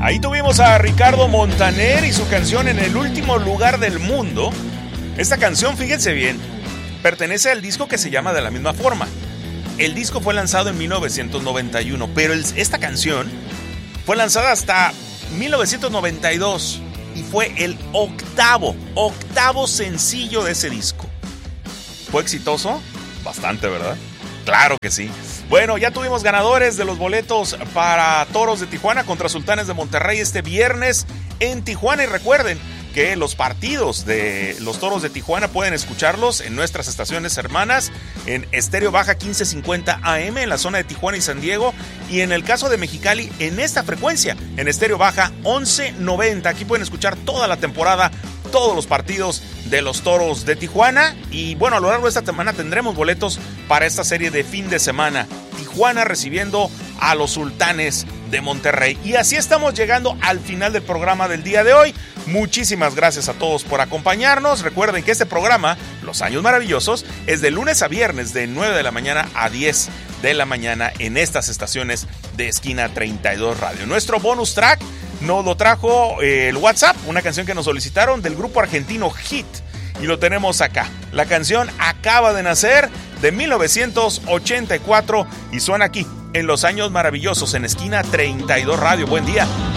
Ahí tuvimos a Ricardo Montaner y su canción En el último lugar del mundo. Esta canción, fíjense bien, pertenece al disco que se llama de la misma forma. El disco fue lanzado en 1991, pero esta canción fue lanzada hasta 1992 y fue el octavo sencillo de ese disco. ¿Fue exitoso? Bastante, ¿verdad? Claro que sí. Bueno, ya tuvimos ganadores de los boletos para Toros de Tijuana contra Sultanes de Monterrey este viernes en Tijuana. Y recuerden que los partidos de los Toros de Tijuana pueden escucharlos en nuestras estaciones hermanas, en Estéreo Baja 1550 AM en la zona de Tijuana y San Diego, y en el caso de Mexicali en esta frecuencia, en Estéreo Baja 1190. Aquí pueden escuchar toda la temporada, todos los partidos de los Toros de Tijuana. Y bueno, a lo largo de esta semana tendremos boletos para esta serie de fin de semana. Tijuana recibiendo a los Sultanes de Monterrey. Y así estamos llegando al final del programa del día de hoy. Muchísimas gracias a todos por acompañarnos. Recuerden que este programa, Los Años Maravillosos, es de lunes a viernes de 9 de la mañana a 10 de la mañana en estas estaciones de Esquina 32 Radio. Nuestro bonus track nos lo trajo el WhatsApp, una canción que nos solicitaron del grupo argentino Hit. Y lo tenemos acá. La canción acaba de nacer, de 1984, y suena aquí en Los Años Maravillosos en Esquina 32 Radio. Buen día.